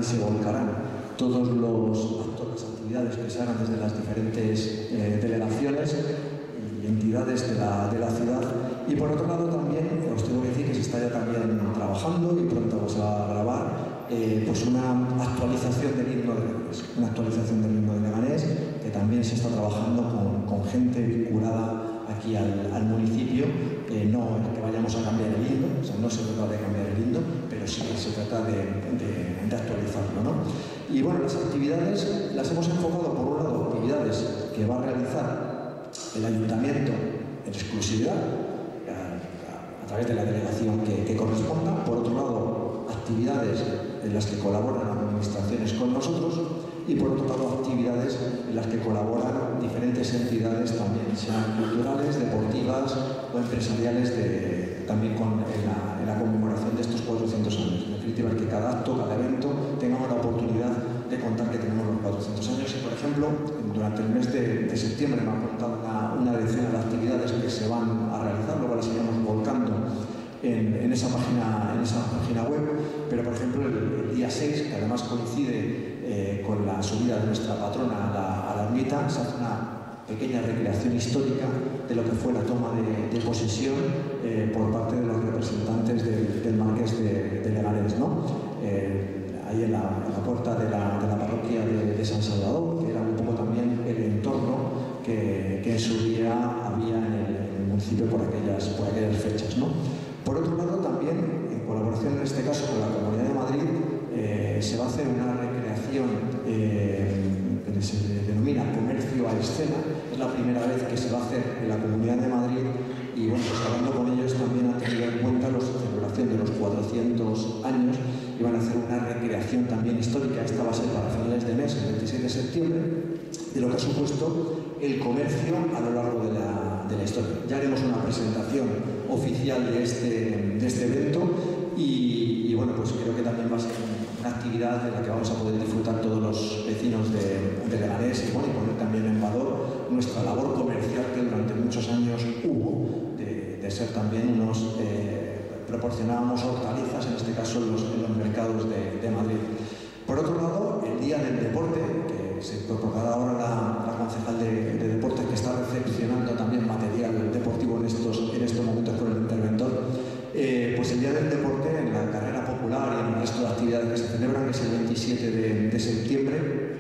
y se volcarán todos los actos, las actividades que se hagan desde las diferentes delegaciones y entidades de la ciudad. Y por otro lado también os tengo que decir que se está ya también trabajando y pronto se va a grabar pues una actualización del himno de Leganés, que también se está trabajando con gente vinculada aquí al municipio. No es que vayamos a cambiar el himno, o sea, no se trata de cambiar el himno, pero sí que se trata de actualizarlo, ¿no? Y bueno, las actividades las hemos enfocado, por un lado, actividades que va a realizar el ayuntamiento en exclusividad, a través de la delegación que corresponda. Por otro lado, actividades en las que colaboran administraciones con nosotros, y por otro lado actividades en las que colaboran diferentes entidades también, sean culturales, deportivas o empresariales, también en la conmemoración de estos 400 años. En definitiva, que cada acto, cada evento tengamos la oportunidad de contar que tenemos los 400 años. Y por ejemplo, durante el mes de septiembre me ha contado una decena de actividades que se van a realizar, luego las iremos volcando en esa página web, pero por ejemplo el día 6, que además coincide con la subida de nuestra patrona a la ermita, se hace una pequeña recreación histórica de lo que fue la toma de posesión por parte de los representantes del Marqués de Leganés, ¿no? Ahí en la puerta de la parroquia de San Salvador, que era un poco también el entorno que en su día había en el municipio por aquellas fechas, ¿no? Por otro lado, también, en colaboración en este caso con la Comunidad de Madrid, se va a hacer una recreación que se denomina Comercio a Escena. Es la primera vez que se va a hacer en la Comunidad de Madrid, y bueno, pues hablando con ellos también han tenido en cuenta la celebración de los 400 años y van a hacer una recreación también histórica. Esta va a ser para finales de mes, el 26 de septiembre, de lo que ha supuesto el comercio a lo largo de la historia. Ya haremos una presentación oficial de este evento y bueno, pues creo que también va a ser una actividad en la que vamos a poder disfrutar todos los vecinos de Leganés, y bueno, y poner también en valor nuestra labor comercial que durante muchos años hubo, de ser también proporcionábamos hortalizas, en este caso en los mercados de Madrid. Por otro lado, el Día del Deporte, que se propagará ahora la concejal de Deportes, que está recepcionando también material deportivo en estos momentos con el interventor. Pues el Día del Deporte, en la carrera popular y en el resto de actividades que se celebran, que es el 27 de septiembre,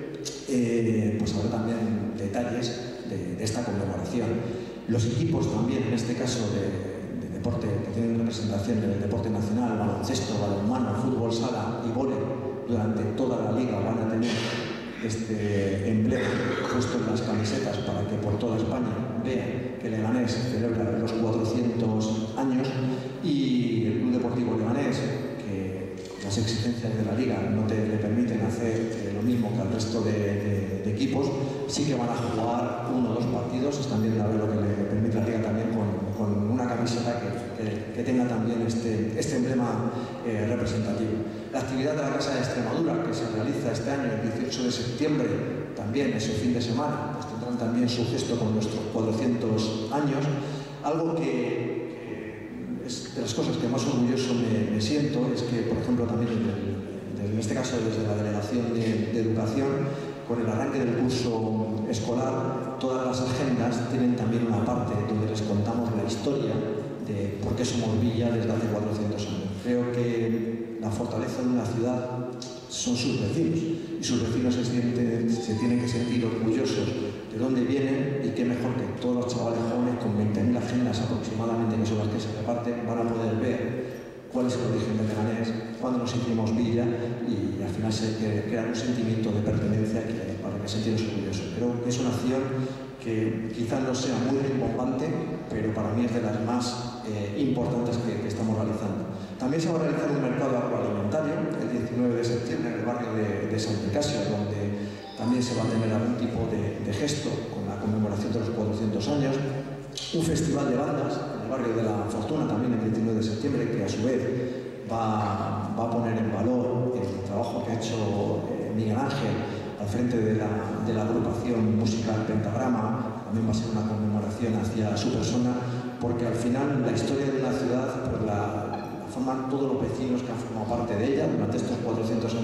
pues habrá también detalles de esta conmemoración. Los equipos también, en este caso de deporte, que tienen representación del deporte nacional, baloncesto, balonmano, fútbol sala y vóley, durante toda la liga van a tener este emblema puesto en las camisetas para que por toda España vean que Leganés celebra los 400 años. Y el Club Deportivo Leganés, que las exigencias de la liga no le permiten hacer lo mismo que al resto de equipos, sí que van a jugar 1 o 2 partidos. Es también lo que le permite la liga también con una camiseta que tenga también este emblema representativo. La actividad de la Casa de Extremadura, que se realiza este año, el 18 de septiembre, también ese fin de semana, pues tendrán también su gesto con nuestros 400 años. Algo que es de las cosas que más orgulloso me siento es que, por ejemplo, también en este caso desde la Delegación de Educación, con el arranque del curso escolar, todas las agendas tienen también una parte donde les contamos la historia de por qué somos Villa desde hace 400 años. Creo que la fortaleza de una ciudad son sus vecinos, y sus vecinos se tienen que sentir orgullosos de dónde vienen, y qué mejor que todos los chavales jóvenes con 20.000 agendas aproximadamente, que son las que se reparten, van a poder ver cuál es el origen de Leganés, cuándo nos hicimos Villa, y al final se crea un sentimiento de pertenencia para que sentirnos orgullosos. Creo que es una acción que quizás no sea muy rimbombante, pero para mí es de las más importantes que estamos realizando. También se va a realizar un mercado agroalimentario el 19 de septiembre en el barrio de San Nicasio, donde también se va a tener algún tipo de gesto con la conmemoración de los 400 años. Un festival de bandas en el barrio de La Fortuna, también el 19 de septiembre, que a su vez va a poner en valor el trabajo que ha hecho Miguel Ángel al frente de la agrupación musical Pentagrama. También va a ser una conmemoración hacia su persona, porque al final la historia de la ciudad pues la forman todos los vecinos que han formado parte de ella durante estos 400 años.